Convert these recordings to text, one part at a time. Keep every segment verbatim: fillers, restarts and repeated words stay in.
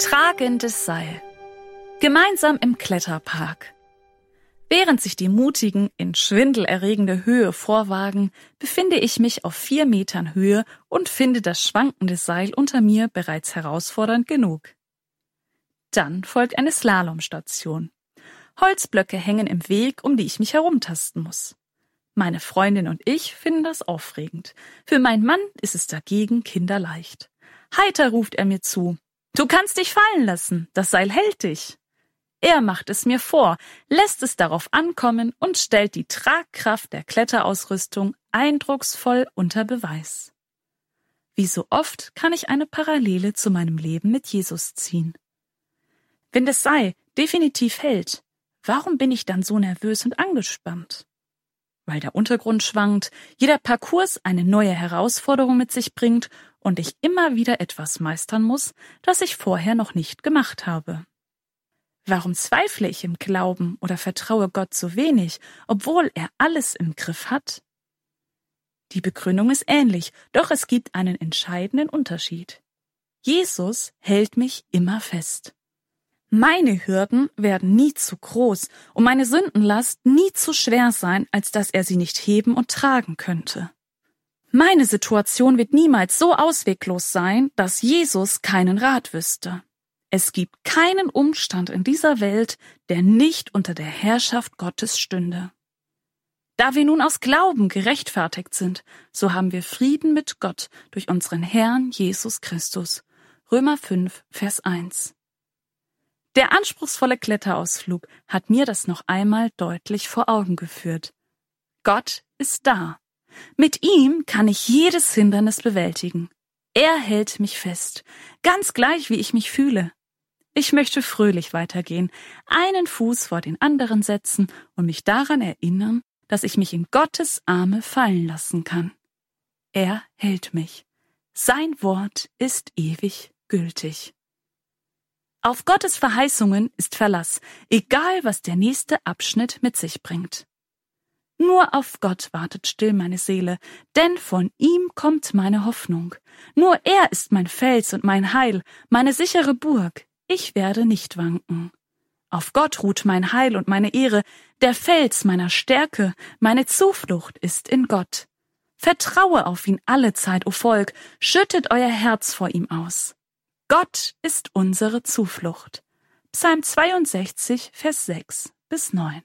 Tragendes Seil. Gemeinsam im Kletterpark. Während sich die Mutigen in schwindelerregende Höhe vorwagen, befinde ich mich auf vier Metern Höhe und finde das schwankende Seil unter mir bereits herausfordernd genug. Dann folgt eine Slalomstation. Holzblöcke hängen im Weg, um die ich mich herumtasten muss. Meine Freundin und ich finden das aufregend. Für meinen Mann ist es dagegen kinderleicht. Heiter ruft er mir zu: »Du kannst dich fallen lassen, das Seil hält dich.« Er macht es mir vor, lässt es darauf ankommen und stellt die Tragkraft der Kletterausrüstung eindrucksvoll unter Beweis. Wie so oft kann ich eine Parallele zu meinem Leben mit Jesus ziehen. Wenn das Seil definitiv hält, warum bin ich dann so nervös und angespannt? Weil der Untergrund schwankt, jeder Parcours eine neue Herausforderung mit sich bringt und ich immer wieder etwas meistern muss, das ich vorher noch nicht gemacht habe. Warum zweifle ich im Glauben oder vertraue Gott so wenig, obwohl er alles im Griff hat? Die Begründung ist ähnlich, doch es gibt einen entscheidenden Unterschied. Jesus hält mich immer fest. Meine Hürden werden nie zu groß und meine Sündenlast nie zu schwer sein, als dass er sie nicht heben und tragen könnte. Meine Situation wird niemals so ausweglos sein, dass Jesus keinen Rat wüsste. Es gibt keinen Umstand in dieser Welt, der nicht unter der Herrschaft Gottes stünde. Da wir nun aus Glauben gerechtfertigt sind, so haben wir Frieden mit Gott durch unseren Herrn Jesus Christus. Römer fünf, Vers eins. Der anspruchsvolle Kletterausflug hat mir das noch einmal deutlich vor Augen geführt. Gott ist da. Mit ihm kann ich jedes Hindernis bewältigen. Er hält mich fest, ganz gleich wie ich mich fühle. Ich möchte fröhlich weitergehen, einen Fuß vor den anderen setzen und mich daran erinnern, dass ich mich in Gottes Arme fallen lassen kann. Er hält mich. Sein Wort ist ewig gültig. Auf Gottes Verheißungen ist Verlass, egal was der nächste Abschnitt mit sich bringt. Nur auf Gott wartet still meine Seele, denn von ihm kommt meine Hoffnung. Nur er ist mein Fels und mein Heil, meine sichere Burg. Ich werde nicht wanken. Auf Gott ruht mein Heil und meine Ehre, der Fels meiner Stärke, meine Zuflucht ist in Gott. Vertraue auf ihn alle Zeit, o Volk, schüttet euer Herz vor ihm aus. Gott ist unsere Zuflucht. Psalm zweiundsechzig, Vers sechs bis neun.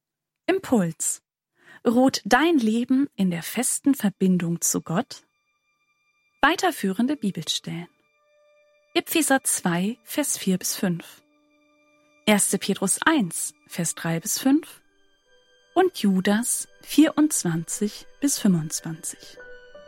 Impuls. Ruht dein Leben in der festen Verbindung zu Gott? Weiterführende Bibelstellen. Epheser zwei, Vers vier bis fünf. erster Petrus eins, Vers drei bis fünf. Und Judas vierundzwanzig bis fünfundzwanzig.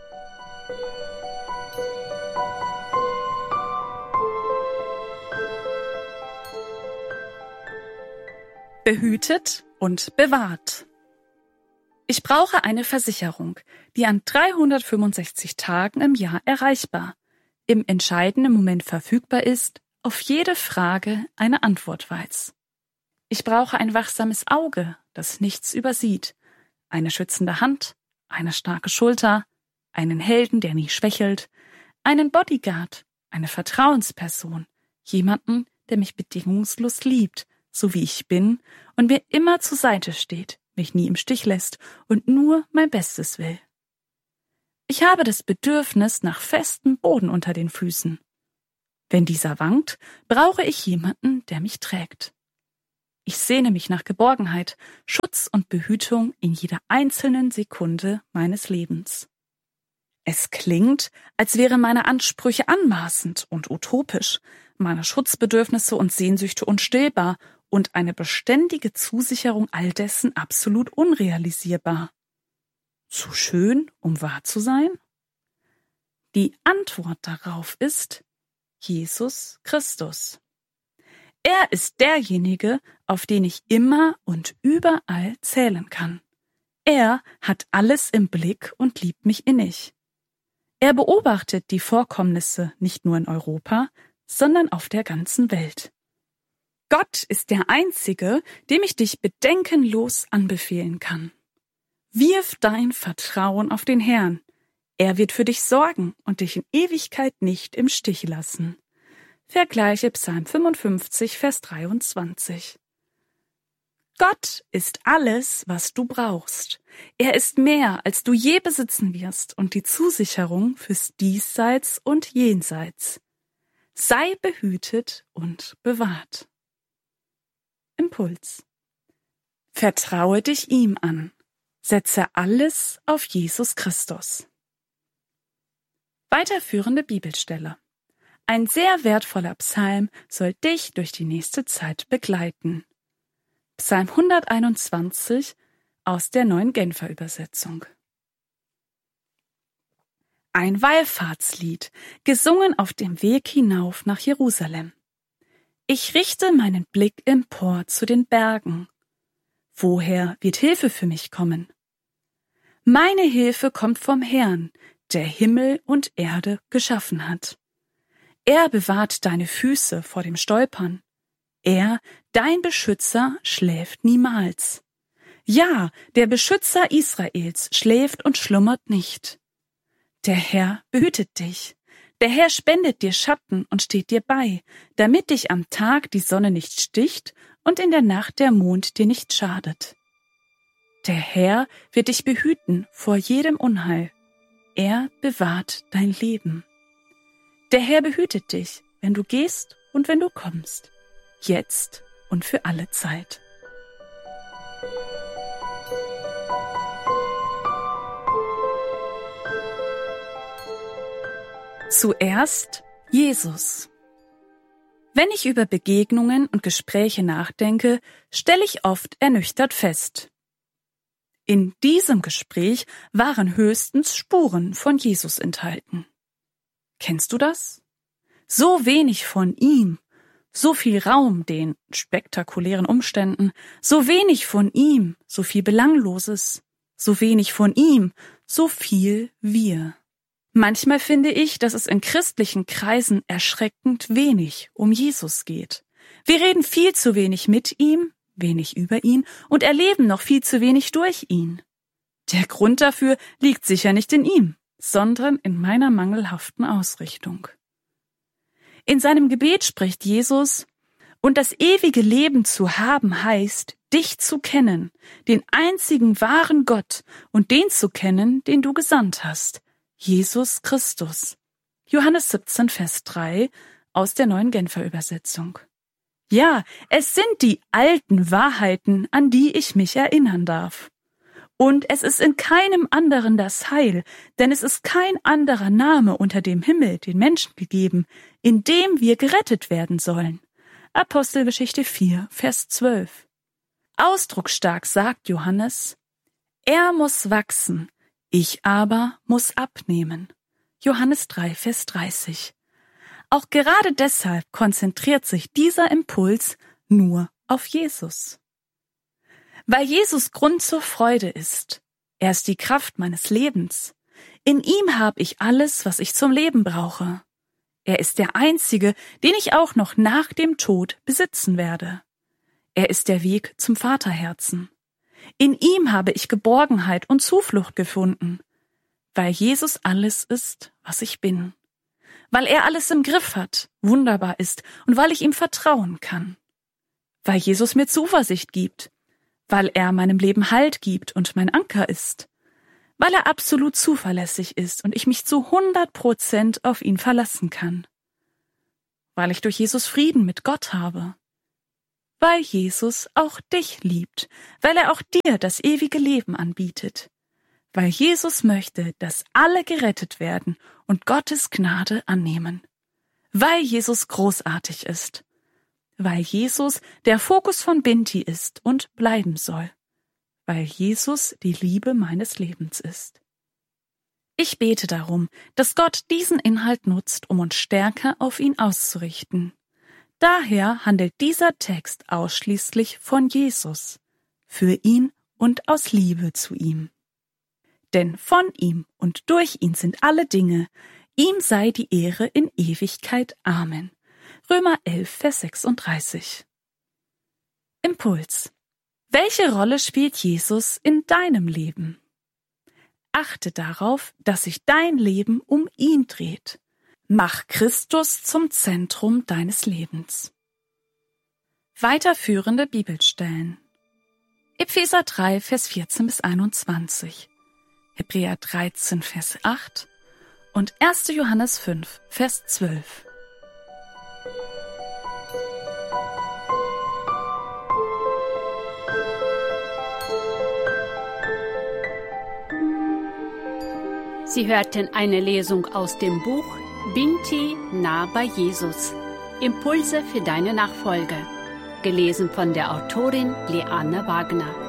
Behütet und bewahrt. Ich brauche eine Versicherung, die an dreihundertfünfundsechzig Tagen im Jahr erreichbar, im entscheidenden Moment verfügbar ist, auf jede Frage eine Antwort weiß. Ich brauche ein wachsames Auge, das nichts übersieht, eine schützende Hand, eine starke Schulter, einen Helden, der nie schwächelt, einen Bodyguard, eine Vertrauensperson, jemanden, der mich bedingungslos liebt, so wie ich bin und mir immer zur Seite steht, mich nie im Stich lässt und nur mein Bestes will. Ich habe das Bedürfnis nach festem Boden unter den Füßen. Wenn dieser wankt, brauche ich jemanden, der mich trägt. Ich sehne mich nach Geborgenheit, Schutz und Behütung in jeder einzelnen Sekunde meines Lebens. Es klingt, als wären meine Ansprüche anmaßend und utopisch, meine Schutzbedürfnisse und Sehnsüchte unstillbar und eine beständige Zusicherung all dessen absolut unrealisierbar. Zu schön, um wahr zu sein? Die Antwort darauf ist Jesus Christus. Er ist derjenige, auf den ich immer und überall zählen kann. Er hat alles im Blick und liebt mich innig. Er beobachtet die Vorkommnisse nicht nur in Europa, sondern auf der ganzen Welt. Gott ist der Einzige, dem ich dich bedenkenlos anbefehlen kann. Wirf dein Vertrauen auf den Herrn. Er wird für dich sorgen und dich in Ewigkeit nicht im Stich lassen. Vergleiche Psalm fünfundfünfzig, Vers dreiundzwanzig. Gott ist alles, was du brauchst. Er ist mehr, als du je besitzen wirst und die Zusicherung fürs Diesseits und Jenseits. Sei behütet und bewahrt. Impuls. Vertraue dich ihm an. Setze alles auf Jesus Christus. Weiterführende Bibelstelle. Ein sehr wertvoller Psalm soll dich durch die nächste Zeit begleiten. Psalm hunderteinundzwanzig aus der Neuen Genfer Übersetzung. Ein Wallfahrtslied, gesungen auf dem Weg hinauf nach Jerusalem. Ich richte meinen Blick empor zu den Bergen. Woher wird Hilfe für mich kommen? Meine Hilfe kommt vom Herrn, der Himmel und Erde geschaffen hat. Er bewahrt deine Füße vor dem Stolpern. Er, dein Beschützer, schläft niemals. Ja, der Beschützer Israels schläft und schlummert nicht. Der Herr behütet dich. Der Herr spendet dir Schatten und steht dir bei, damit dich am Tag die Sonne nicht sticht und in der Nacht der Mond dir nicht schadet. Der Herr wird dich behüten vor jedem Unheil. Er bewahrt dein Leben. Der Herr behütet dich, wenn du gehst und wenn du kommst, jetzt und für alle Zeit. Zuerst Jesus. Wenn ich über Begegnungen und Gespräche nachdenke, stelle ich oft ernüchtert fest: In diesem Gespräch waren höchstens Spuren von Jesus enthalten. Kennst du das? So wenig von ihm, so viel Raum den spektakulären Umständen, so wenig von ihm, so viel Belangloses, so wenig von ihm, so viel wir. Manchmal finde ich, dass es in christlichen Kreisen erschreckend wenig um Jesus geht. Wir reden viel zu wenig mit ihm, wenig über ihn und erleben noch viel zu wenig durch ihn. Der Grund dafür liegt sicher nicht in ihm, sondern in meiner mangelhaften Ausrichtung. In seinem Gebet spricht Jesus: Und das ewige Leben zu haben heißt, dich zu kennen, den einzigen wahren Gott, und den zu kennen, den du gesandt hast, Jesus Christus. Johannes siebzehn, Vers drei aus der Neuen Genfer Übersetzung. Ja, es sind die alten Wahrheiten, an die ich mich erinnern darf. Und es ist in keinem anderen das Heil, denn es ist kein anderer Name unter dem Himmel den Menschen gegeben, in dem wir gerettet werden sollen. Apostelgeschichte vier, Vers zwölf. Ausdrucksstark sagt Johannes: Er muss wachsen, ich aber muss abnehmen. Johannes drei, Vers dreißig. Auch gerade deshalb konzentriert sich dieser Impuls nur auf Jesus. Weil Jesus Grund zur Freude ist. Er ist die Kraft meines Lebens. In ihm habe ich alles, was ich zum Leben brauche. Er ist der Einzige, den ich auch noch nach dem Tod besitzen werde. Er ist der Weg zum Vaterherzen. In ihm habe ich Geborgenheit und Zuflucht gefunden, weil Jesus alles ist, was ich bin. Weil er alles im Griff hat, wunderbar ist und weil ich ihm vertrauen kann. Weil Jesus mir Zuversicht gibt, weil er meinem Leben Halt gibt und mein Anker ist, weil er absolut zuverlässig ist und ich mich zu hundert Prozent auf ihn verlassen kann, weil ich durch Jesus Frieden mit Gott habe, weil Jesus auch dich liebt, weil er auch dir das ewige Leben anbietet, weil Jesus möchte, dass alle gerettet werden und Gottes Gnade annehmen, weil Jesus großartig ist, weil Jesus der Fokus von Binti ist und bleiben soll, weil Jesus die Liebe meines Lebens ist. Ich bete darum, dass Gott diesen Inhalt nutzt, um uns stärker auf ihn auszurichten. Daher handelt dieser Text ausschließlich von Jesus, für ihn und aus Liebe zu ihm. Denn von ihm und durch ihn sind alle Dinge, ihm sei die Ehre in Ewigkeit. Amen. Römer elf, Vers sechsunddreißig. Impuls. Welche Rolle spielt Jesus in deinem Leben? Achte darauf, dass sich dein Leben um ihn dreht. Mach Christus zum Zentrum deines Lebens. Weiterführende Bibelstellen. Epheser drei, Vers vierzehn bis einundzwanzig, Hebräer dreizehn, Vers acht und erster Johannes fünf, Vers zwölf. Sie hörten eine Lesung aus dem Buch Binti nah bei Jesus. Impulse für deine Nachfolge. Gelesen von der Autorin Leanne Wagner.